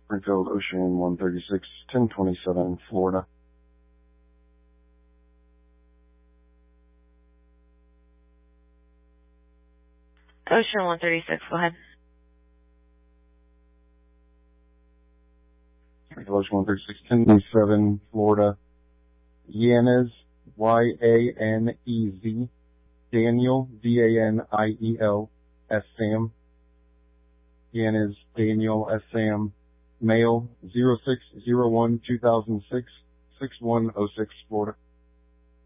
Springfield Ocean 136, 1027, Florida. Ocean 136, go ahead. Springfield Ocean 136, 1027, Florida. Yanez, Y-A-N-E-Z, Daniel, D-A-N-I-E-L, S. Sam. Yanez, Daniel, S. Sam, male, 06/01/2006, 6106, Florida.